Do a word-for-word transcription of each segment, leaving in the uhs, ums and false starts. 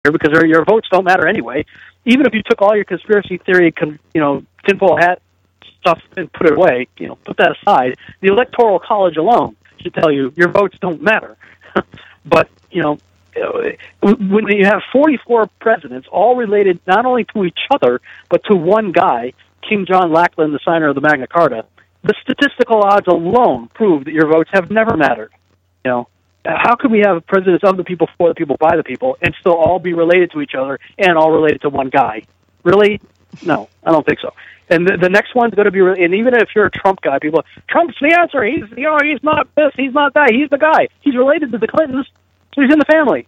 because your votes don't matter anyway. Even if you took all your conspiracy theory, you know, tinfoil hat stuff and put it away, you know, put that aside, the Electoral College alone should tell you your votes don't matter. But, you know, when you have forty-four presidents, all related not only to each other, but to one guy, King John Lackland, the signer of the Magna Carta, the statistical odds alone prove that your votes have never mattered. You know, how could we have presidents of the people, for the people, by the people, and still all be related to each other and all related to one guy? Really? No, I don't think so. And the, the next one's going to be, and even if you're a Trump guy, people, Trump's the answer. He's, you know, he's not this, he's not that. He's the guy. He's related to the Clintons, so he's in the family.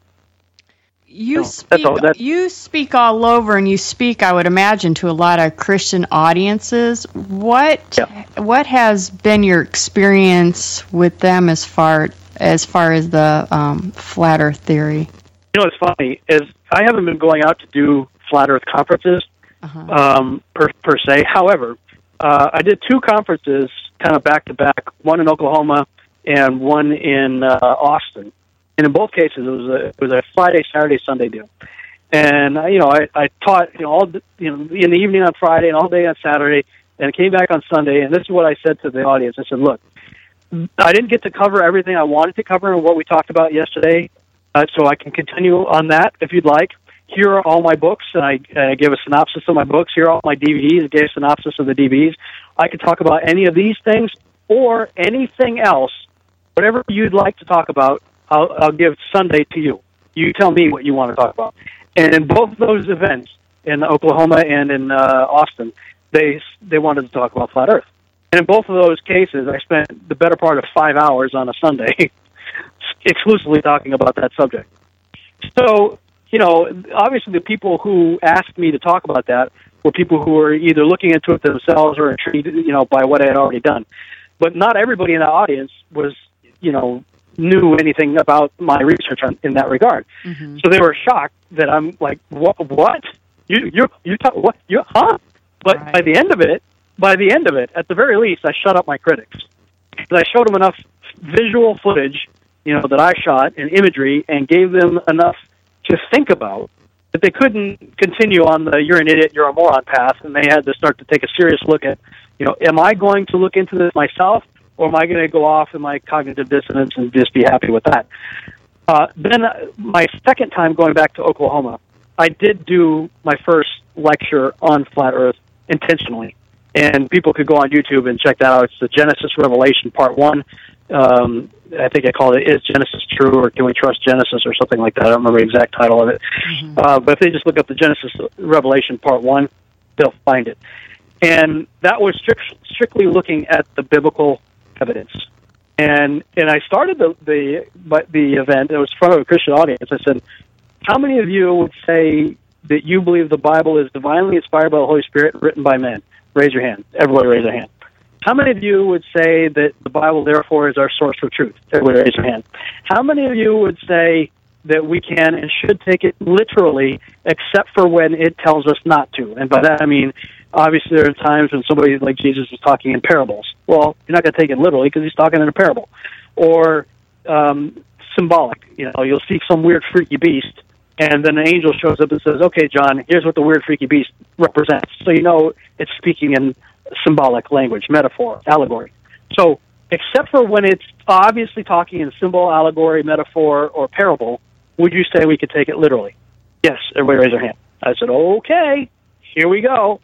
You no, speak. that's all, that's, you speak all over, and you speak, I would imagine, to a lot of Christian audiences. What yeah. What has been your experience with them as far as far as the um, flat Earth theory? You know, what's funny is I haven't been going out to do flat Earth conferences uh-huh. um, per per se. However, uh, I did two conferences, kind of back to back. One in Oklahoma and one in uh, Austin. And in both cases, it was a it was a Friday, Saturday, Sunday deal. And uh, you know, I, I taught you know all you know in the evening on Friday and all day on Saturday, and I came back on Sunday. And this is what I said to the audience. I said, "Look, I didn't get to cover everything I wanted to cover and what we talked about yesterday, uh, so I can continue on that if you'd like. Here are all my books, and I, I gave a synopsis of my books. Here are all my D V Ds. I gave a synopsis of the D V Ds. I could talk about any of these things or anything else, whatever you'd like to talk about. I'll, I'll give Sunday to you. You tell me what you want to talk about." And in both those events, in Oklahoma and in uh, Austin, they they wanted to talk about flat Earth. And in both of those cases, I spent the better part of five hours on a Sunday exclusively talking about that subject. So, you know, obviously the people who asked me to talk about that were people who were either looking into it themselves or intrigued, you know, by what I had already done. But not everybody in the audience was, you know, knew anything about my research on, in that regard. Mm-hmm. So they were shocked that I'm like, what? What? You you you talk what? You huh? But right. by the end of it, by the end of it, at the very least, I shut up my critics because I showed them enough visual footage, you know, that I shot and imagery, and gave them enough to think about that they couldn't continue on the "you're an idiot, you're a moron" path, and they had to start to take a serious look at, you know, am I going to look into this myself? Or am I going to go off in my cognitive dissonance and just be happy with that? Uh, then uh, my second time going back to Oklahoma, I did do my first lecture on flat Earth intentionally. And people could go on YouTube and check that out. It's the Genesis Revelation Part one. Um, I think I called it, Is Genesis True? Or Can We Trust Genesis? Or something like that. I don't remember the exact title of it. Mm-hmm. Uh, but if they just look up the Genesis Revelation Part one, they'll find it. And that was strict, strictly looking at the biblical evidence. And and I started the the the event. It was in front of a Christian audience. I said, how many of you would say that you believe the Bible is divinely inspired by the Holy Spirit, written by men? Raise your hand. Everybody raise their hand. How many of you would say that the Bible, therefore, is our source for truth? Everybody raise your hand. How many of you would say that we can and should take it literally, except for when it tells us not to? And by that I mean, obviously, there are times when somebody like Jesus is talking in parables. Well, you're not going to take it literally because he's talking in a parable. Or um, symbolic. You know, you'll see some weird freaky beast, and then an angel shows up and says, "Okay, John, here's what the weird freaky beast represents." So you know it's speaking in symbolic language, metaphor, allegory. So except for when it's obviously talking in symbol, allegory, metaphor, or parable, would you say we could take it literally? Yes, everybody raise their hand. I said, okay. Here we go.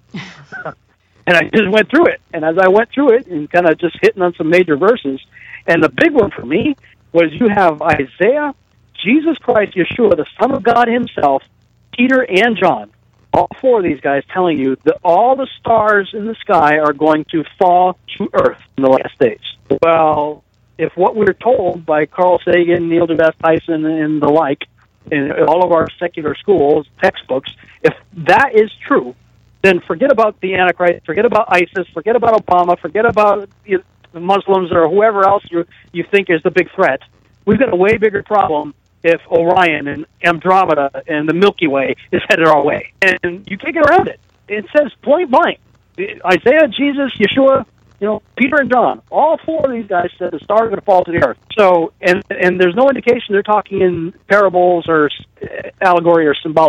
And I just went through it. And as I went through it and kind of just hitting on some major verses, and the big one for me was you have Isaiah, Jesus Christ, Yeshua, the Son of God himself, Peter, and John, all four of these guys telling you that all the stars in the sky are going to fall to earth in the last days. Well, if what we're told by Carl Sagan, Neil deGrasse Tyson, and the like, in all of our secular schools, textbooks, if that is true, then forget about the Antichrist, forget about ISIS, forget about Obama, forget about you know, the Muslims or whoever else you you think is the big threat. We've got a way bigger problem if Orion and Andromeda and the Milky Way is headed our way. And you can't get around it. It says point blank. Isaiah, Jesus, Yeshua, you know, Peter and John, all four of these guys said the star is going to fall to the earth. So, and and there's no indication they're talking in parables or allegory or symbolic